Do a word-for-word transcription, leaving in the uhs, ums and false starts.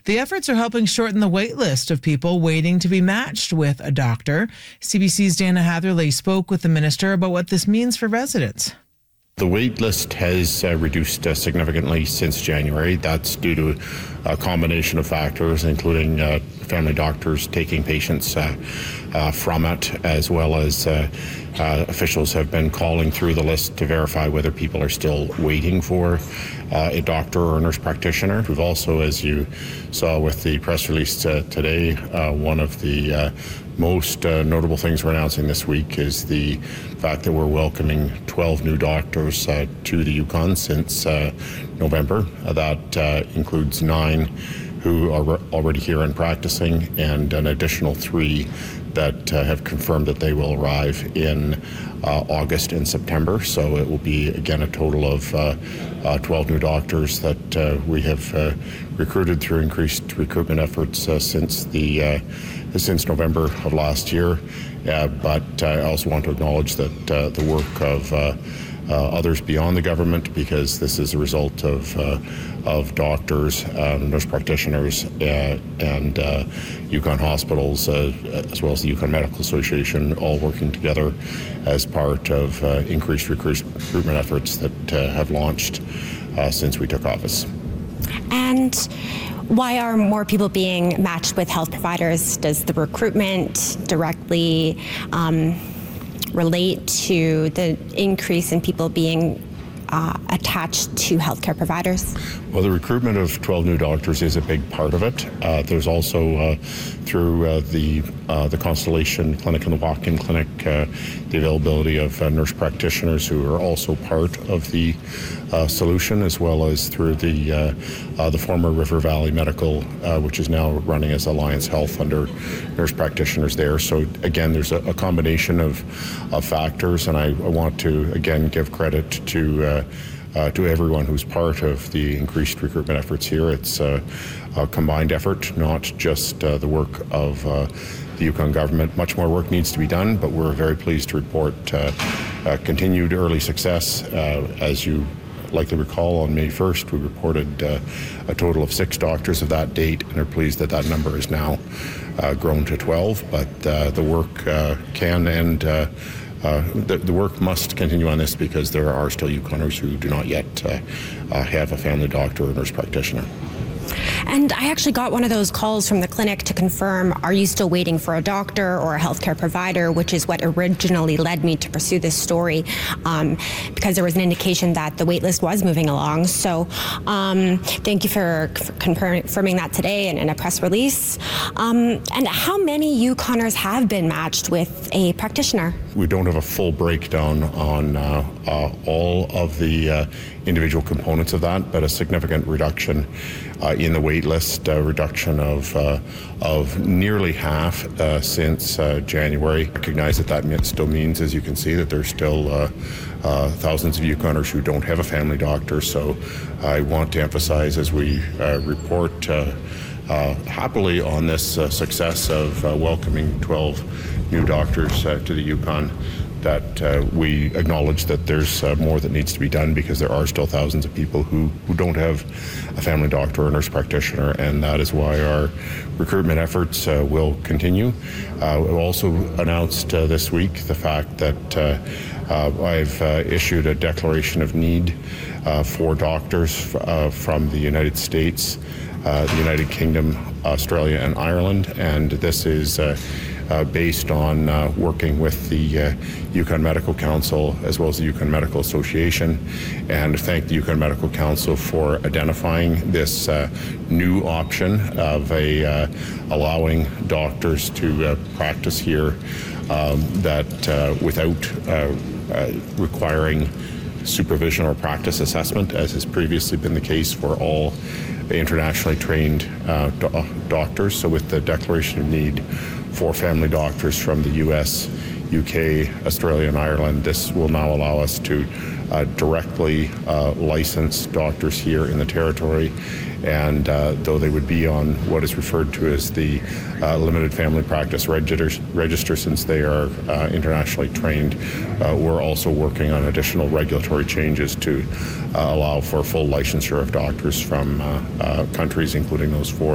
The efforts are helping shorten the wait list of people waiting to be matched with a doctor. C B C's Dana Hatherley spoke with the minister about what this means for residents. The wait list has uh, reduced uh, significantly since January. That's due to a combination of factors, including uh, family doctors taking patients uh, uh, from it, as well as uh, uh, officials have been calling through the list to verify whether people are still waiting for uh, a doctor or a nurse practitioner. We've also, as you saw with the press release uh, today, uh, one of the uh, most uh, notable things we're announcing this week is the fact that we're welcoming twelve new doctors uh, to the Yukon since uh, November. Uh, that uh, includes nine who are already here and practicing, and an additional three that uh, have confirmed that they will arrive in uh, August and September. So it will be, again, a total of uh, uh, twelve new doctors that uh, we have uh, recruited through increased recruitment efforts uh, since the uh, since November of last year. Uh, but uh, I also want to acknowledge that uh, the work of uh, uh, others beyond the government, because this is a result of uh, of doctors, um, nurse practitioners, uh, and uh, Yukon hospitals, uh, as well as the Yukon Medical Association, all working together as part of uh, increased recruit- recruitment efforts that uh, have launched uh, since we took office. And why are more people being matched with health providers? Does the recruitment directly um, relate to the increase in people being uh, attached to healthcare providers? Well, the recruitment of twelve new doctors is a big part of it. Uh, there's also, uh, through uh, the uh, the Constellation Clinic and the Walk-In Clinic, uh, the availability of uh, nurse practitioners who are also part of the uh, solution, as well as through the uh, uh, the former River Valley Medical, uh, which is now running as Alliance Health under nurse practitioners there. So again, there's a, a combination of, of factors, and I, I want to again give credit to uh, Uh, to everyone who's part of the increased recruitment efforts here. It's uh, a combined effort, not just uh, the work of uh, the Yukon government. Much more work needs to be done, but we're very pleased to report uh, uh, continued early success. Uh, as you likely recall, on May first, we reported uh, a total of six doctors of that date, and are pleased that that number is now uh, grown to twelve. But uh, the work uh, can and uh, Uh, the, the work must continue on this, because there are still Yukoners who do not yet uh, uh, have a family doctor or nurse practitioner. And I actually got one of those calls from the clinic to confirm, are you still waiting for a doctor or a healthcare provider, which is what originally led me to pursue this story, um, because there was an indication that the wait list was moving along. So um, thank you for, for confirming that today in, in a press release. Um, and how many Yukoners have been matched with a practitioner? We don't have a full breakdown on uh, uh, all of the uh, individual components of that, but a significant reduction uh, in the wait list, a reduction of uh, of nearly half uh, since uh, January. Recognize that that still means, as you can see, that there's still uh, uh, thousands of Yukoners who don't have a family doctor. So I want to emphasize, as we uh, report uh, uh, happily on this uh, success of uh, welcoming twelve new doctors uh, to the Yukon, that uh, we acknowledge that there's uh, more that needs to be done, because there are still thousands of people who, who don't have a family doctor or a nurse practitioner, and that is why our recruitment efforts uh, will continue. Uh, we also announced uh, this week the fact that uh, uh, I've uh, issued a declaration of need uh, for doctors uh, from the United States, uh, the United Kingdom, Australia, and Ireland, and this is uh, Uh, based on uh, working with the uh, Yukon Medical Council, as well as the Yukon Medical Association, and thank the Yukon Medical Council for identifying this uh, new option of a uh, allowing doctors to uh, practice here um, that uh, without uh, uh, requiring supervision or practice assessment, as has previously been the case for all internationally trained uh, do- doctors. So with the declaration of need for family doctors from the U S, U K, Australia, and Ireland, this will now allow us to uh, directly uh, license doctors here in the territory. And uh, though they would be on what is referred to as the uh, limited family practice register, register since they are uh, internationally trained, uh, we're also working on additional regulatory changes to uh, allow for full licensure of doctors from uh, uh, countries, including those four